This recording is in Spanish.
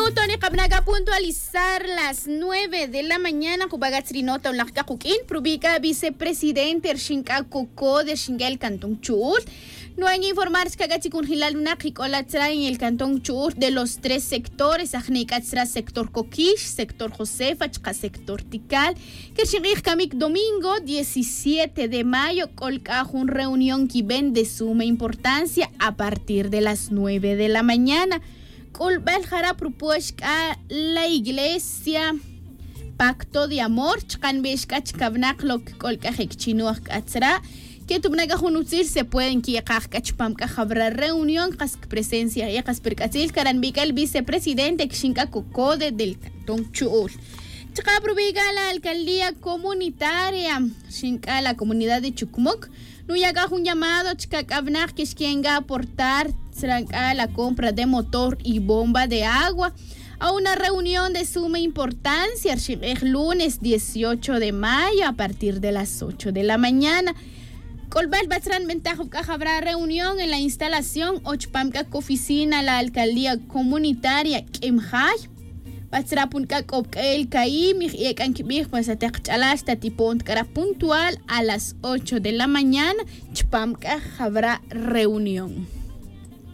Tony Kabnaga puntualizar las 9 de la mañana. Kubagatrinota Unlaka Kukin, Prubica vicepresidente Shinka Coco de Shingel Cantón Chur. No hay que informar que Gatikun Hilal Nakikola en el Cantón Chur de los tres sectores: Ajnikatsra, sector Coquish, sector Josefa, sector Tikal. Que Shingik Kamik domingo 17 de mayo, colca una reunión que ven de suma importancia a partir de las 9 de la mañana. Colbal Jara propuesta la iglesia Pacto de Amor, Chkanbeshka Chkavnak lo que colca Hekchinuak Atzra, que tubnaga junutzir se pueden que Kachpamka habrá reunión, presencia y Percatil, Karanbika, el vicepresidente Xinka Cocode del Cantón Chul. Chkaprubiga la alcaldía comunitaria, Xinka la comunidad de Chucmoc, no llega un llamado Chkakavnak que es quien va a aportar a la compra de motor y bomba de agua a una reunión de suma importancia el lunes 18 de mayo a partir de las 8 de la mañana. Colbal Batran Ventaja habrá reunión en la instalación Ochpamka oficina la alcaldía comunitaria Kemhay. Batrapunka el Caim y Ekankibig pues hasta tipo puntual a las 8 de la mañana. Chpamka habrá reunión.